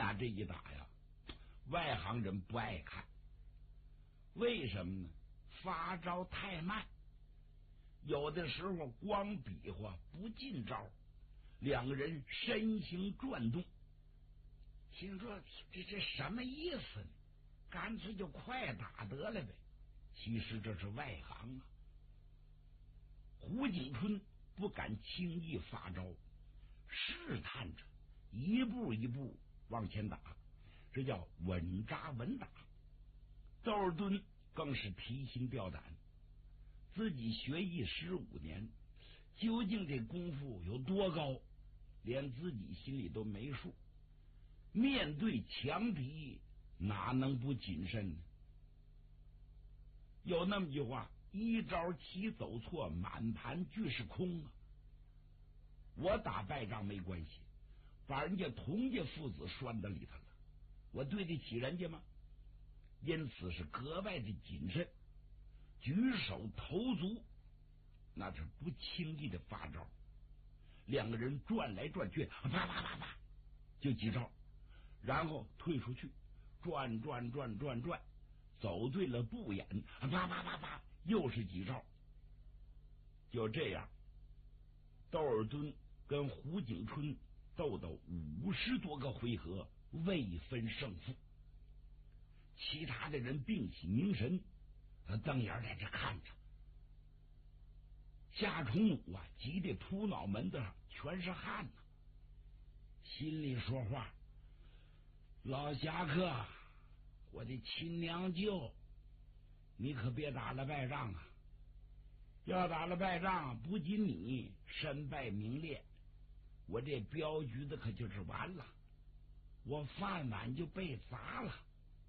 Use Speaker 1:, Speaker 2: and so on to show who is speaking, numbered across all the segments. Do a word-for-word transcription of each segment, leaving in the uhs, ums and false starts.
Speaker 1: 打这一打呀，外行人不爱看。为什么呢？发招太慢，有的时候光比划不进招，两个人身形转动，心说这这什么意思呢？干脆就快打得了呗。其实这是外行啊。胡景春不敢轻易发招，试探着一步一步往前打，这叫稳扎稳打。窦尔敦更是提心吊胆，自己学艺十五年，究竟这功夫有多高，连自己心里都没数。面对强敌，哪能不谨慎呢？有那么句话，一招棋走错，满盘俱是空啊。我打败仗没关系，把人家童家父子拴到里头了，我对得起人家吗？因此是格外的谨慎，举手投足那是不轻易的发招。两个人转来转去，啪啪啪啪就几招，然后退出去，转转转转转，走对了步眼，啪啪啪啪又是几招。就这样，窦尔敦跟胡景春斗斗五十多个回合，未分胜负。其他的人屏气凝神，他瞪眼在这看着。夏重武啊，急得扑脑门子上全是汗呐，心里说话：老侠客，我的亲娘舅，你可别打了败仗啊！要打了败仗，不仅你身败名裂，我这镖局的可就是完了，我饭碗就被砸了。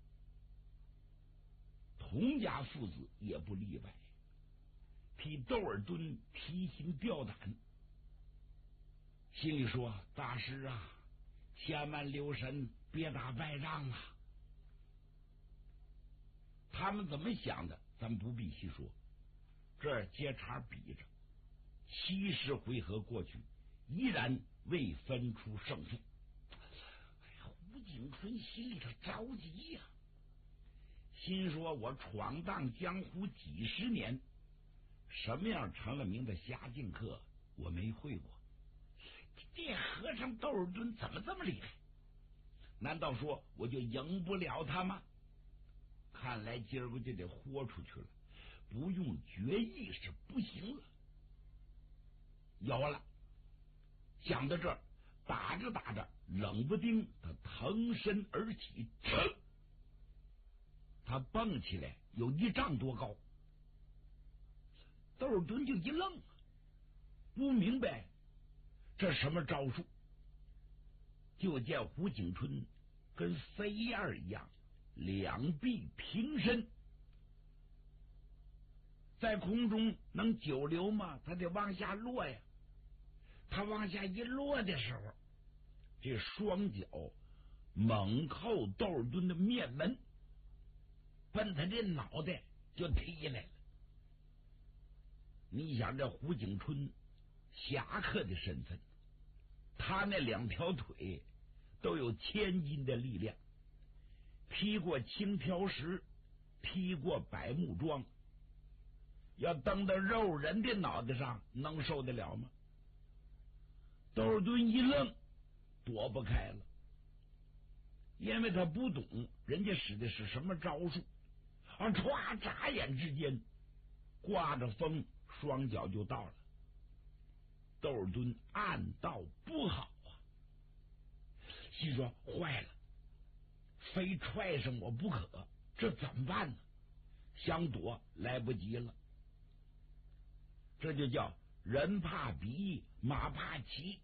Speaker 1: 童家父子也不例外，替窦尔敦提心吊胆，心里说：大师啊，千万留神，别打败仗啊！他们怎么想的，咱们不必细说。这儿接茬比着，七十回合过去，依然未分出胜负。哎呀，胡景春心里头着急呀、啊，心说：我闯荡江湖几十年，什么样成了名的瞎剑客我没会过，这和尚窦尔敦怎么这么厉害？难道说我就赢不了他吗？看来今儿个就得豁出去了，不用决议是不行了。有了，想到这儿，打着打着，冷不丁他腾身而起，他蹦起来有一丈多高。窦尔敦就一愣，不明白这什么招数。就见胡景春跟飞燕一样，两臂平伸，在空中能久留吗？他得往下落呀。他往下一落的时候，这双脚猛扣窦尔敦的面门，奔他这脑袋就踢来了。你想这胡景春侠客的身份，他那两条腿都有千斤的力量，劈过青条石，劈过柏木桩，要蹬到肉人的脑袋上，能受得了吗？窦尔敦一愣，躲不开了，因为他不懂人家使的是什么招数啊！歘，眨眼之间，刮着风，双脚就到了。窦尔敦暗道不好啊，心说坏了，非踹上我不可，这怎么办呢？想躲来不及了。这就叫人怕比，马怕骑。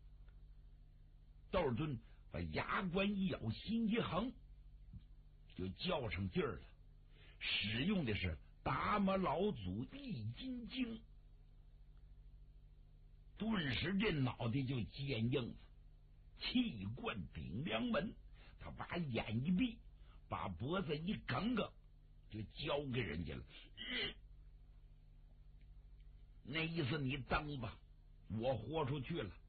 Speaker 1: 窦尔敦把牙关一咬，心一横，就较上劲儿了，使用的是达摩老祖易筋经，顿时这脑袋就坚硬了，气贯顶梁门。他把眼一闭，把脖子一梗梗，就交给人家了。嗯、那意思你蹬吧，我豁出去了。